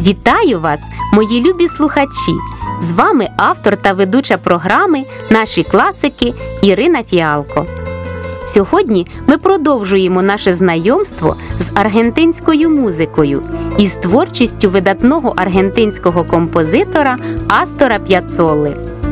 Вітаю вас, мої любі слухачі! З вами автор та ведуча програми «Наші класики» Ірина Фіалко. Сьогодні ми продовжуємо наше знайомство з аргентинською музикою і з творчістю видатного аргентинського композитора Астора Піаццолли.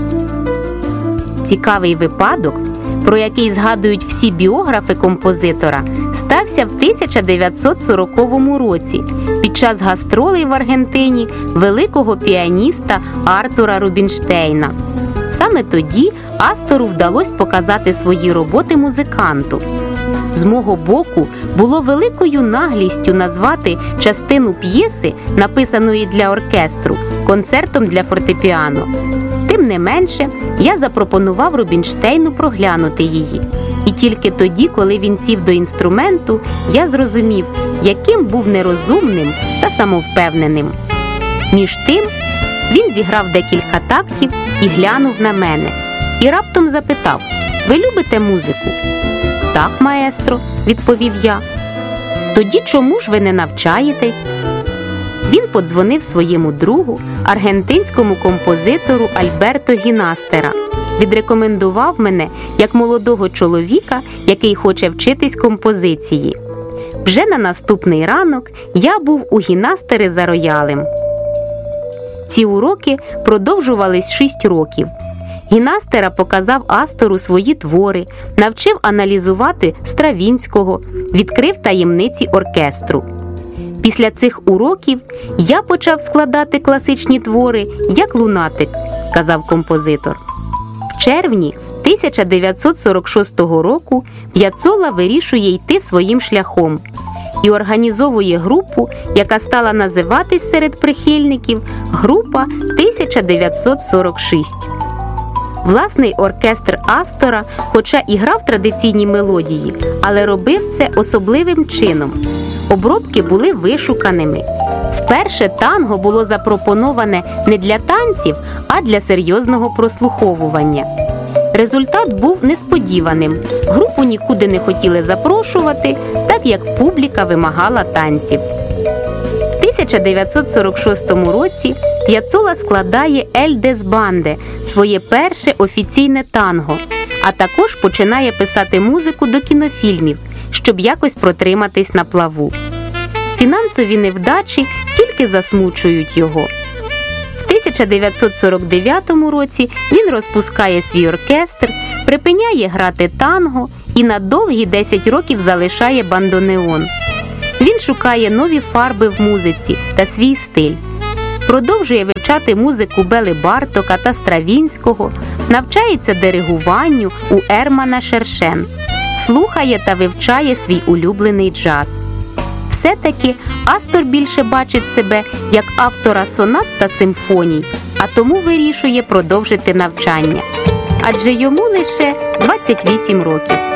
Цікавий випадок, про який згадують всі біографи композитора, стався в 1940 році під час гастролей в Аргентині великого піаніста Артура Рубінштейна. Саме тоді Астору вдалося показати свої роботи музиканту. З мого боку, було великою наглістю назвати частину п'єси, написаної для оркестру, концертом для фортепіано. Тим не менше, я запропонував Рубінштейну проглянути її. І тільки тоді, коли він сів до інструменту, я зрозумів, яким був нерозумним та самовпевненим. Між тим, він зіграв декілька тактів і глянув на мене. І раптом запитав: «Ви любите музику?» «Так, маестро», – відповів я. «Тоді чому ж ви не навчаєтесь?» Він подзвонив своєму другу, аргентинському композитору Альберто Гінастера. Відрекомендував мене як молодого чоловіка, який хоче вчитись композиції. Вже на наступний ранок я був у Гінастери за роялем. Ці уроки продовжувались 6 років. Гінастера показав Астору свої твори, навчив аналізувати Стравінського, відкрив таємниці оркестру. Після цих уроків я почав складати класичні твори як лунатик, казав композитор. В червні 1946 року Піаццолла вирішує йти своїм шляхом і організовує групу, яка стала називатись серед прихильників «Група 1946». Власний оркестр Астора, хоча і грав традиційні мелодії, але робив це особливим чином. Обробки були вишуканими. Вперше танго було запропоноване не для танців, а для серйозного прослуховування. Результат був несподіваним. Групу нікуди не хотіли запрошувати, так як публіка вимагала танців. В 1946 році Піаццолла складає «Ель Десбанде» – своє перше офіційне танго, а також починає писати музику до кінофільмів, щоб якось протриматись на плаву. Фінансові невдачі тільки засмучують його. В 1949 році він розпускає свій оркестр, припиняє грати танго і на довгі 10 років залишає бандонеон. Він шукає нові фарби в музиці та свій стиль. Продовжує вивчати музику Бели Бартока та Стравінського, навчається диригуванню у Ермана Шершен, слухає та вивчає свій улюблений джаз. Все-таки Астор більше бачить себе як автора сонат та симфоній, а тому вирішує продовжити навчання. Адже йому лише 28 років.